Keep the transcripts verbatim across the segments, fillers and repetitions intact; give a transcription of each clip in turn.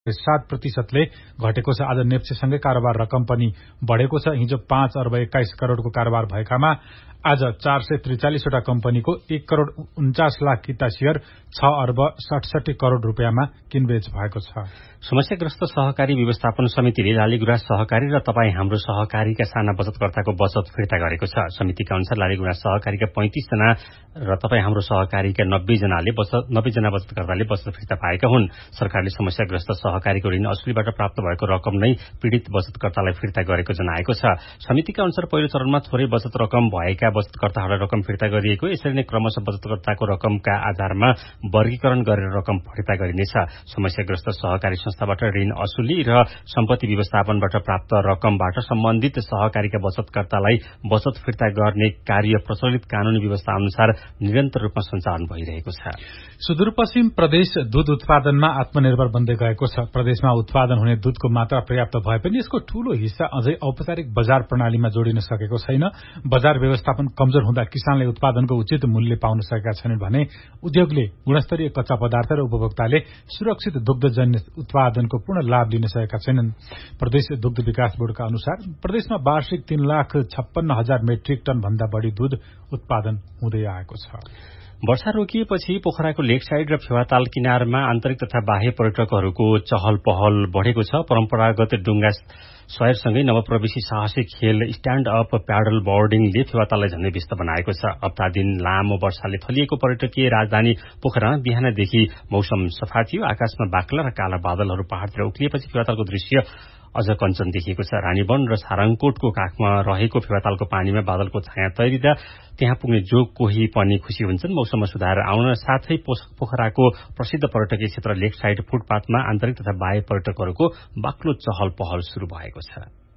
सात प्रतिशतले घटेको छ। आज नेप्सेसँगै कारोबार रकम पनि बढ़ेको छ। हिजो पाँच अर्ब एक्काइस करोड़को कारोबार भएकामा आज चार सय त्रिचालिसवटा कम्पनीको एक करोड़ उन्चास लाख किता शेयर छ अर्ब सडसठी करोड़ रुपियाँमा किनबेच भएको छ। समस्याग्रस्त सहकारी व्यवस्थापन समितिले लालीगुराँस सहकारी र तपाईँ हाम्रो सहकारीका साना बचतकर्ताको बचत फिर्ता गरेको छ। समितिका अनुसार लालीगुराँस सहकारीका पैंतीस जना र तपाईँ हाम्रो सहकारीका नब्बे जनाले बचत नब्बे जना बचतकर्ताले बचत फिर्ता पाएका हुन्। सरकारले समस्याग्रस्त सहकारीको ऋण असुलीबाट प्राप्त भएको रकम नै पीड़ित बचतकर्तालाई फिर्ता गरेको जनाएको छ। समितिका अनुसार पहिलो चरणमा थोरै बचत रकम भएका बचतकर्ताहरूलाई रकम फिर्ता गरिएको, यसरी नै क्रमशः बचतकर्ताको रकमका आधारमा वर्गीकरण गरेर रकम फिर्ता गरिनेछ। समस्याग्रस्त सहकारी संस्थाबाट ऋण असुली र सम्पत्ति व्यवस्थापनबाट प्राप्त रकमबाट सम्बन्धित सहकारीका बचतकर्तालाई बचत फिर्ता गर्ने कार्य प्रचलित कानूनी व्यवस्था अनुसार निरन्तर रूपमा सञ्चालन भइरहेको छ। सुदूरपश्चिम प्रदेश दूध उत्पादनमा आत्मनिर्भर बन्दै गएको छ। प्रदेशमा उत्पादन हुने दूधको मात्रा पर्याप्त भए पनि यसको ठूलो हिस्सा अझै औपचारिक बजार प्रणालीमा जोडिन सकेको छैन। बजार व्यवस्थापन कमजोर हुँदा किसानले उत्पादनको उचित मूल्य पाउन सकेका छैनन् भने उद्योगले गुणस्तरीय कच्चा पदार्थ र उपभोक्ताले सुरक्षित दुग्धजन्य उत्पादनको पूर्ण लाभ लिन सकेका छैनन्। प्रदेश दुग्ध विकास बोर्डका अनुसार प्रदेशमा वार्षिक तीन लाख छप्पन्न हजार मेट्रिक टन भन्दा बढ़ी दूध उत्पादन हुँदै आएको छ। वर्षा रोकिएपछि पोखराको लेक साइड र फेवाताल किनारमा आन्तरिक तथा बाह्य पर्यटकहरूको चहल पहल बढ़ेको छ। परम्परागत डुंगा सवारसँगै नवप्रवेशी साहसिक खेल स्ट्याण्ड अप प्याडल बोर्डिङले फेवाताललाई झन्डै व्यस्त बनाएको छ। हप्ता दिन लामो वर्षाले थलिएको पर्यटकीय राजधानी पोखरामा बिहानदेखि मौसम सफा थियो। आकाशमा बाक्ला र काला बादलहरू पहाड़तिर उक्लिएपछि फेवातालको दृश्य अझ कञ्चन देखिएको छ। रानीवन र सारङकोटको काखमा रहेको फेवातालको पानीमा बादलको छाया तैरिँदा त्यहाँ पुग्ने जो कोही पनि खुशी हुन्छन्। मौसममा सुधार आउन साथै पोखराको प्रसिद्ध पर्यटकीय क्षेत्र लेक साइड फुटपाथमा आन्तरिक तथा बाह्य पर्यटकहरूको बाक्लो चहल पहल शुरू भएको छ।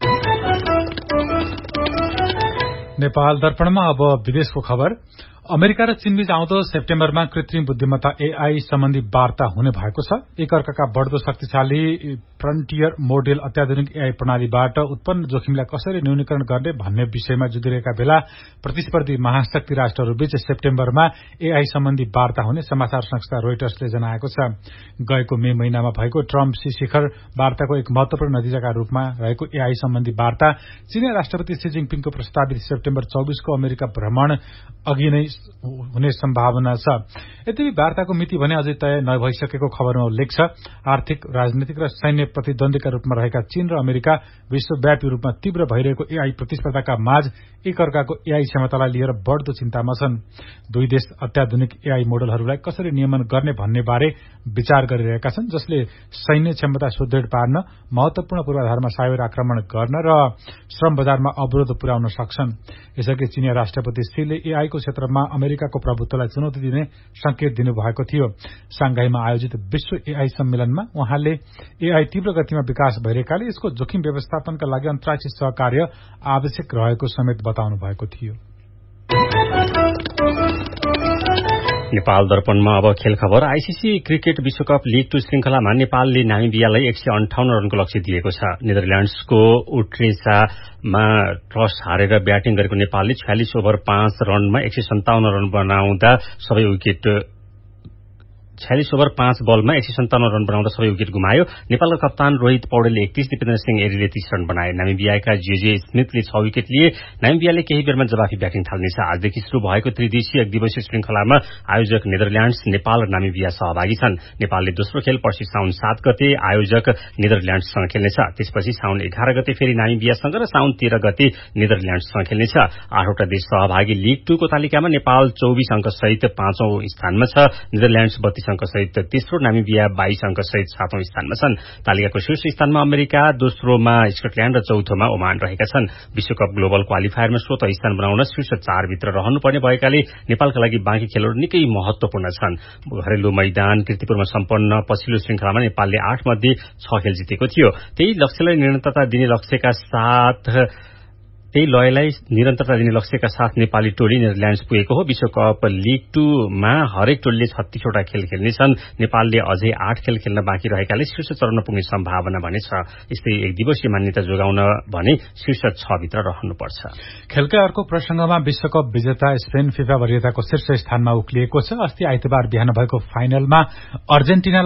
नेपाल दर्पणमा अब विदेशको खबर। अमेरिका र चीनबीच आउँदो सेप्टेम्बरमा कृत्रिम बुद्धिमत्ता एआई सम्बन्धी वार्ता हुने भएको छ। एकअर्काका बढ़दो शक्तिशाली फ्रन्टियर मोडेल अत्याधुनिक एआई प्रणालीबाट उत्पन्न जोखिमलाई कसरी न्यूनीकरण गर्ने भन्ने विषयमा जुधिरहेका बेला प्रतिस्पर्धी महाशक्ति राष्ट्रहरूबीच सेप्टेम्बरमा एआई सम्बन्धी वार्ता हुने समाचार संस्था रोइटर्सले जनाएको छ। गएको मे महिनामा भएको ट्रम्प सी शिखर वार्ताको एक महत्वपूर्ण नतिजाका रूपमा रहेको एआई सम्बन्धी वार्ता चीनी राष्ट्रपति सी जिङपिङको प्रस्तावित सेप्टेम्बर चौबीसको अमेरिका भ्रमण अघि नै हुने सम्भावना छ। यद्यपि वार्ताको मिति भने अझै तय नभइसकेको खबरमा उल्लेख छ। आर्थिक, राजनीतिक र सैन्य प्रतिद्वन्दीका रूपमा रहेका चीन र अमेरिका विश्वव्यापी रूपमा तीव्र भइरहेको एआई प्रतिस्पर्धाका माझ एकअर्काको एआई क्षमतालाई लिएर बढ़दो चिन्तामा छन्। दुई देश अत्याधुनिक एआई मोडलहरूलाई कसरी नियमन गर्ने भन्ने बारे विचार गरिरहेका छन्, जसले सैन्य क्षमता सुदृढ पार्न, महत्वपूर्ण पूर्वाधारमा साइबर आक्रमण गर्न र श्रम बजारमा अवरोध पुर्याउन सक्छन्। यसअघि चीनी राष्ट्रपति सीले एआईको क्षेत्रमा अमेरिकाको प्रभुत्वलाई चुनौती दिने संकेत दिनुभएको थियो। सांघाईमा आयोजित विश्व एआई सम्मेलनमा उहाँले एआई तीव्र गतिमा विकास भइरहेकाले यसको जोखिम व्यवस्थापनका लागि अन्तर्राष्ट्रिय सहकार्य आवश्यक रहेको समेत बताउनु भएको थियो। नेपाल दर्पणमा अब खेल खबर। आईसीसी क्रिकेट विश्वकप लीग टू श्रृंखलामा नेपालले नामिबियालाई एक सय अन्ठाउन्न रनको लक्ष्य दिएको छ। नेदरल्याण्ड्सको उट्रेसामा टस हारेर ब्याटिङ गरेको नेपालले छयालिस ओभर पाँच रनमा एक सय सन्ताउन्न रन बनाउँदा सबै विकेट छयालिस ओभर पाँच बलमा एक सय सन्ताउन्न रन बनाउँदा सबै विकेट गुमायो। नेपालका कप्तान रोहित पौडेलले एकतीस, दिपेन्द्र सिंह एरीले तीस रन बनाए। नामिबियाका जेजे स्मिथले छ विकेट लिए। नामिबियाले केही बेरमा जवाफी ब्याटिङ थाल्नेछ। आजदेखि शुरू भएको त्रिदेशीय एक दिवसीय श्रृंखलामा आयोजक नेदरल्याण्ड्स, नेपाल र नामिबिया सहभागी छन्। नेपालले दोस्रो खेल पर्सि साउन सात गते आयोजक नेदरल्याण्ड्ससँग खेल्नेछ। त्यसपछि साउन एघार गते फेरि नामिबियासँग र साउन तेह्र गते नेदरल्याण्ड्ससँग खेल्नेछ। आठवटा देश सहभागी लीग टू को तालिकामा नेपाल चौबीस अंक सहित पाँचौं स्थानमा छ। नेदरल्याण्ड्स बत्तीस अंक सहित तेस्रो, नामिबिया बाइस अंक सहित सातौं स्थानमा छन्। तालिकाको शीर्ष स्थानमा अमेरिका, दोस्रोमा स्कटल्याण्ड र चौथोमा ओमान रहेका छन्। विश्वकप ग्लोबल क्वालिफायरमा स्वतः स्थान बनाउन शीर्ष चारभित्र रहनुपर्ने भएकाले नेपालका लागि बाँकी खेलहरू निकै महत्वपूर्ण छन्। घरेलु मैदान कीर्तिपुरमा सम्पन्न पछिल्लो श्रृंखलामा नेपालले आठ मध्ये छ खेल जितेको थियो। त्यही लक्ष्यलाई निरन्तरता दिने लक्ष्यका साथ त्यही लयलाई निरन्तरता दिने लक्ष्यका साथ नेपाली टोली नेदरल्याण्ड्स पुगेको हो। विश्वकप लीग टूमा हरेक टोलीले छत्तीसवटा खेल खेल्नेछन्। नेपालले अझै आठ खेल खेल्न बाँकी रहेकाले शीर्ष चरणमा पुग्ने सम्भावना भने छ। यस्तै एक दिवसीय मान्यता जोगाउन भने शीर्ष छ भित्र रहनुपर्छ। खेलकै अर्को प्रसंगमा विश्वकप विजेता स्पेन फिफा वरियताको शीर्ष स्थानमा उक्लिएको छ। अस्ति आइतबार बिहान भएको फाइनलमा अर्जेन्टिनालाई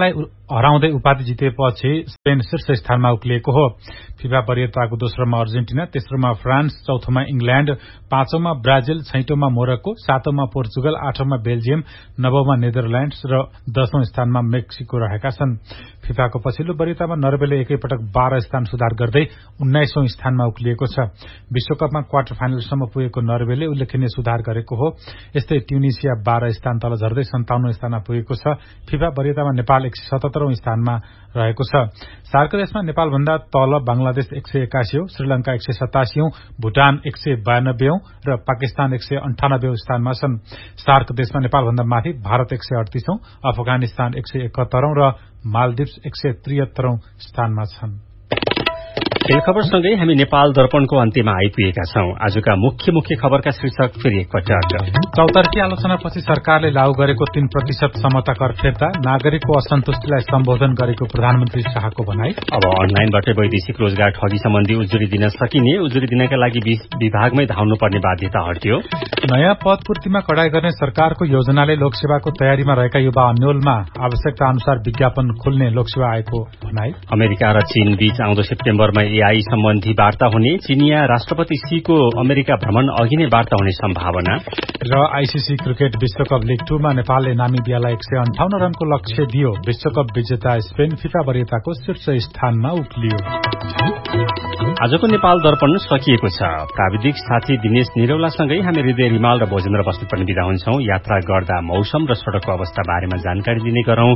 हराउँदै उपाधि जितेपछि स्पेन शीर्ष स्थानमा उक्लिएको हो। फिफा वरियताको दोस्रोमा Argentina, तेस्रोमा France, चौथोमा England, पाँचौंमा Brazil, छैटौंमा Morocco, सातौंमा Portugal, आठौंमा Belgium, नवौंमा Netherlands र दशौं स्थानमा मेक्सिको रहेका छन्। फिफाको पछिल्लो वरियतामा नर्वेले एकैपटक बाह्र स्थान सुधार गर्दै उन्नाइसौं स्थानमा उक्लिएको छ। विश्वकपमा क्वार्टर फाइनलसम्म पुगेको नर्वेले उल्लेखनीय सुधार गरेको हो। यस्तै ट्युनिसिया बाह्र स्थान तल झर्दै सन्ताउन्न स्थानमा पुगेको छ। फिफा वरियतामा नेपाल एक सय सतहत्तरौं स्थानमा रहेको छ। सार्क देशमा नेपालभन्दा तल बांग्लादेश एक सय एकासी, श्रीलंका एक सय सतासी, भूटान एक सय बयानब्बे र पाकिस्तान एक सय अन्ठानब्बे स्थानमा छन्। सार्क देशमा नेपालभन्दा माथि भारत एक सय अडतीस, अफगानिस्तान एक सय एकहत्तर र मालदिप्स एक सय त्रिहत्तरौं स्थानमा छन्। खेल खबरसँगै हामी नेपाल दर्पणको अन्त्यमा आइपुगेका छौं। आजका मुख्य मुख्य खबरका शीर्षक फेरि एकपटक। चौतर्फी आलोचनापछि सरकारले लागू गरेको तीन प्रतिशत समता कर फिर्ता, नागरिकको असन्तुष्टिलाई सम्बोधन गरेको प्रधानमन्त्री शाहको भनाई। अब अनलाइनबाटै वैदेशिक रोजगार ठगी सम्बन्धी उजुरी दिन सकिने, उजुरी दिनका लागि विभागमै धाउनुपर्ने बाध्यता हट्यो। नयाँ पद पूर्तिमा कडाई गर्ने सरकारको योजनाले लोकसेवाको तयारीमा रहेका युवा अन्योलमा आवश्यकता अनुसार विज्ञापन खोल्ने लोकसेवा आयोगको भनाई। अमेरिका र चीन बीच आउँदो सेप्टेम्बरमा एआई सम्बन्धी वार्ता हुने, चिनिया राष्ट्रपति सीको अमेरिका भ्रमण अघि नै वार्ता हुने सम्भावना। र आईसीसी क्रिकेट विश्वकप लीग टूमा नेपालले नामिबियालाई एक सय अन्ठाउन्न रनको लक्ष्य दियो। विश्वकप विजेता स्पेन फिफा वरियताको शीर्ष स्थानमा उक्लियो। आजको नेपाल दर्पण सकिएको छ। प्राविधिक साथी दिनेश निरौलासँगै हामी हृदय रिमाल र भोजेन्द्र बस्नेत पनि बिदा हुन्छौं। यात्रा गर्दा मौसम र सड़कको अवस्था बारेमा जानकारी दिने गरौं।